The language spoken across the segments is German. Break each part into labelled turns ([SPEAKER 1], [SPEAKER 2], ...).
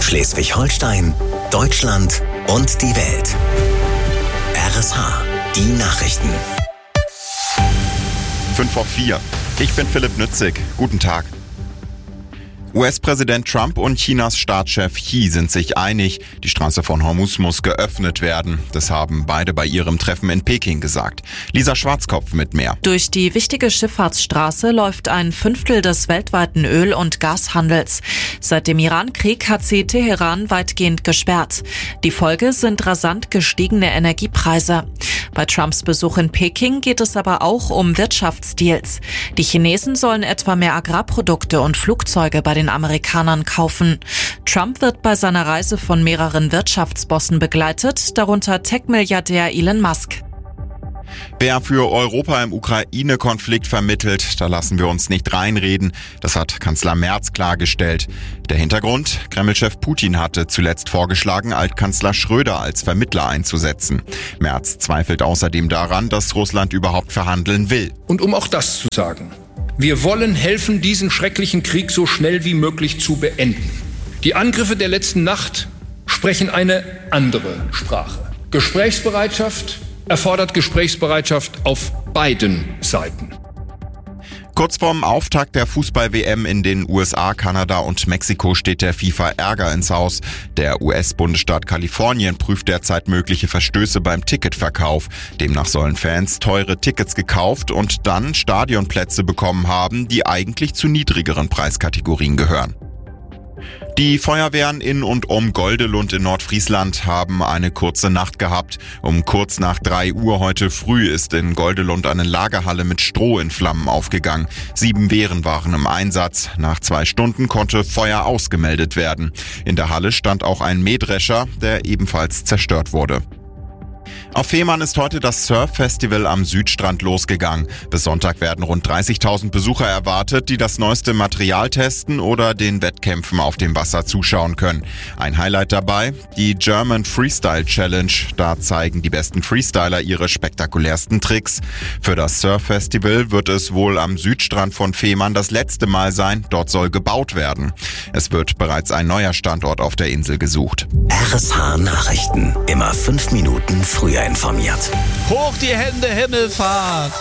[SPEAKER 1] Schleswig-Holstein, Deutschland und die Welt. RSH, die Nachrichten.
[SPEAKER 2] 5:04. Ich bin Philipp Nützig. Guten Tag. US-Präsident Trump und Chinas Staatschef Xi sind sich einig, die Straße von Hormuz muss geöffnet werden. Das haben beide bei ihrem Treffen in Peking gesagt. Lisa Schwarzkopf mit mehr.
[SPEAKER 3] Durch die wichtige Schifffahrtsstraße läuft ein Fünftel des weltweiten Öl- und Gashandels. Seit dem Iran-Krieg hat sie Teheran weitgehend gesperrt. Die Folge sind rasant gestiegene Energiepreise. Bei Trumps Besuch in Peking geht es aber auch um Wirtschaftsdeals. Die Chinesen sollen etwa mehr Agrarprodukte und Flugzeuge bei den Amerikanern kaufen. Trump wird bei seiner Reise von mehreren Wirtschaftsbossen begleitet, darunter Tech-Milliardär Elon Musk.
[SPEAKER 2] Wer für Europa im Ukraine-Konflikt vermittelt, da lassen wir uns nicht reinreden. Das hat Kanzler Merz klargestellt. Der Hintergrund? Kreml-Chef Putin hatte zuletzt vorgeschlagen, Altkanzler Schröder als Vermittler einzusetzen. Merz zweifelt außerdem daran, dass Russland überhaupt verhandeln will.
[SPEAKER 4] Und um auch das zu sagen: Wir wollen helfen, diesen schrecklichen Krieg so schnell wie möglich zu beenden. Die Angriffe der letzten Nacht sprechen eine andere Sprache. Gesprächsbereitschaft erfordert Gesprächsbereitschaft auf beiden Seiten.
[SPEAKER 2] Kurz vorm Auftakt der Fußball-WM in den USA, Kanada und Mexiko steht der FIFA Ärger ins Haus. Der US-Bundesstaat Kalifornien prüft derzeit mögliche Verstöße beim Ticketverkauf. Demnach sollen Fans teure Tickets gekauft und dann Stadionplätze bekommen haben, die eigentlich zu niedrigeren Preiskategorien gehören. Die Feuerwehren in und um Goldelund in Nordfriesland haben eine kurze Nacht gehabt. Um kurz nach 3 Uhr heute früh ist in Goldelund eine Lagerhalle mit Stroh in Flammen aufgegangen. 7 Wehren waren im Einsatz. Nach 2 Stunden konnte Feuer ausgemeldet werden. In der Halle stand auch ein Mähdrescher, der ebenfalls zerstört wurde. Auf Fehmarn ist heute das Surf-Festival am Südstrand losgegangen. Bis Sonntag werden rund 30.000 Besucher erwartet, die das neueste Material testen oder den Wettkämpfen auf dem Wasser zuschauen können. Ein Highlight dabei: die German Freestyle Challenge. Da zeigen die besten Freestyler ihre spektakulärsten Tricks. Für das Surf-Festival wird es wohl am Südstrand von Fehmarn das letzte Mal sein. Dort soll gebaut werden. Es wird bereits ein neuer Standort auf der Insel gesucht.
[SPEAKER 1] RSH Nachrichten. Immer 5 Minuten früher informiert.
[SPEAKER 5] Hoch die Hände, Himmelfahrt!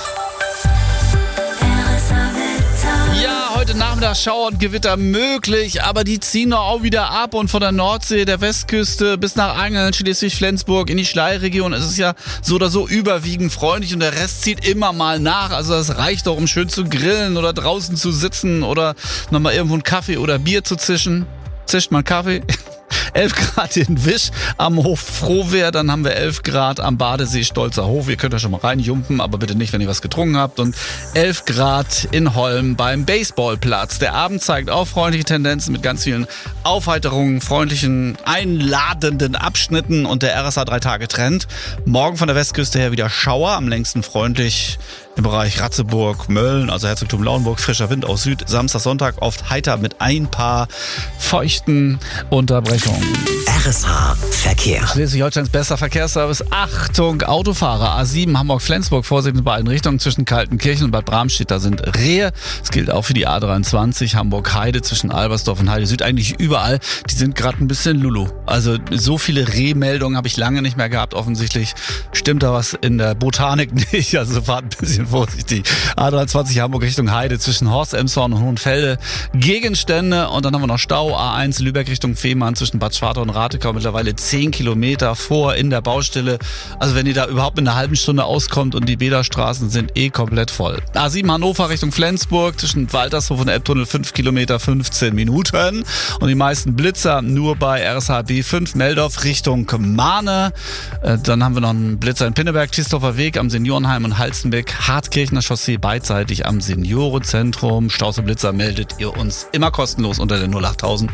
[SPEAKER 5] Ja, heute Nachmittag Schauer und Gewitter möglich, aber die ziehen doch auch wieder ab und von der Nordsee, der Westküste bis nach Angeln, Schleswig-Flensburg in die Schleiregion. Es ist ja so oder so überwiegend freundlich und der Rest zieht immer mal nach. Also das reicht doch, um schön zu grillen oder draußen zu sitzen oder nochmal irgendwo einen Kaffee oder Bier zu zischen. Zischt man Kaffee? 11 Grad in Wisch am Hof Frohwehr, dann haben wir 11 Grad am Badesee Stolzer Hof. Ihr könnt ja schon mal reinjumpen, aber bitte nicht, wenn ihr was getrunken habt. Und 11 Grad in Holm beim Baseballplatz. Der Abend zeigt auch freundliche Tendenzen mit ganz vielen Aufheiterungen, freundlichen, einladenden Abschnitten und der RSH 3-Tage-Trend. Morgen von der Westküste her wieder Schauer, am längsten freundlich im Bereich Ratzeburg, Mölln, also Herzogtum Lauenburg, frischer Wind aus Süd. Samstag, Sonntag oft heiter mit ein paar feuchten Unterbrechungen.
[SPEAKER 1] RSH Verkehr.
[SPEAKER 5] Schleswig-Holsteins bester Verkehrsservice. Achtung, Autofahrer. A7 Hamburg-Flensburg, Vorsicht in beiden Richtungen zwischen Kaltenkirchen und Bad Bramstedt. Da sind Rehe. Das gilt auch für die A23 Hamburg-Heide zwischen Albersdorf und Heide Süd. Eigentlich überall. Die sind gerade ein bisschen lulu. Also so viele Rehmeldungen habe ich lange nicht mehr gehabt. Offensichtlich stimmt da was in der Botanik nicht. Also fahrt ein bisschen vorsichtig. A23 Hamburg Richtung Heide zwischen Horst, Emshorn und Hohenfelde. Gegenstände und dann haben wir noch Stau. A1 Lübeck Richtung Fehmarn zwischen Bad Schwartau und Ratekau. Mittlerweile 10 Kilometer vor in der Baustelle. Also wenn ihr da überhaupt in einer halben Stunde auskommt und die Bäderstraßen sind komplett voll. A7 Hannover Richtung Flensburg zwischen Waltershof und Elbtunnel 5 Kilometer 15 Minuten. Und die meisten Blitzer nur bei RSHB 5 Meldorf Richtung Mahne. Dann haben wir noch einen Blitzer in Pinneberg, Tiesdorfer Weg am Seniorenheim und Halstenbeck, Hartkirchner Chaussee beidseitig am Seniorenzentrum. Stauseblitzer meldet ihr uns immer kostenlos unter der 08000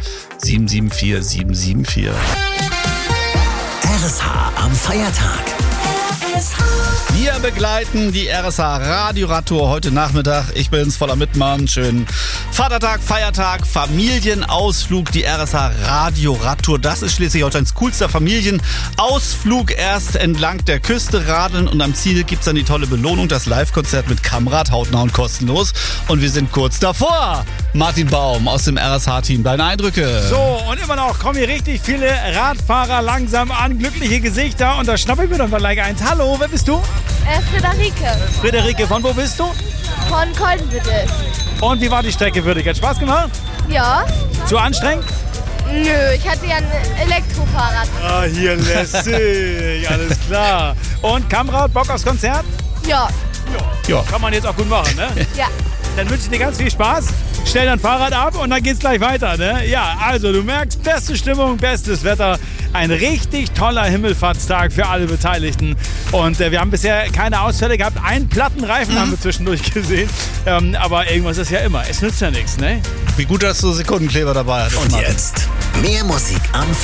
[SPEAKER 5] 774 774.
[SPEAKER 1] RSH am Feiertag.
[SPEAKER 5] Wir begleiten die RSH Radioradtour heute Nachmittag. Ich bin's, voller Mitmann. Schönen Vatertag, Feiertag, Familienausflug. Die RSH Radioradtour. Das ist Schleswig-Holsteins coolster Familienausflug. Erst entlang der Küste radeln und am Ziel gibt's dann die tolle Belohnung. Das Live-Konzert mit Kamrad, hautnah und kostenlos. Und wir sind kurz davor. Martin Baum aus dem RSH-Team. Deine Eindrücke?
[SPEAKER 6] So, und immer noch kommen hier richtig viele Radfahrer langsam an. Glückliche Gesichter. Und da schnappe ich mir doch mal gleich eins. Hallo, wer bist du?
[SPEAKER 7] Friederike.
[SPEAKER 6] Friederike, von wo bist du?
[SPEAKER 7] Von Koldenbüttel.
[SPEAKER 6] Und wie war die Strecke für dich? Hat Spaß gemacht?
[SPEAKER 7] Ja.
[SPEAKER 6] Zu anstrengend?
[SPEAKER 7] Nö, ich hatte ja ein Elektrofahrrad.
[SPEAKER 6] Ah, hier lässig. Alles klar. Und Kamrad, Bock aufs Konzert?
[SPEAKER 7] Ja.
[SPEAKER 6] Ja. Kann man jetzt auch gut machen, ne?
[SPEAKER 7] Ja.
[SPEAKER 6] Dann wünsche ich dir ganz viel Spaß. Stell dein Fahrrad ab und dann geht's gleich weiter, ne? Ja, also du merkst, beste Stimmung, bestes Wetter. Ein richtig toller Himmelfahrtstag für alle Beteiligten. Und wir haben bisher keine Ausfälle gehabt. Einen platten Reifen haben wir zwischendurch gesehen. Aber irgendwas ist ja immer. Es nützt ja nichts, ne?
[SPEAKER 5] Wie gut, dass du Sekundenkleber dabei hattest.
[SPEAKER 1] Und jetzt mehr Musik am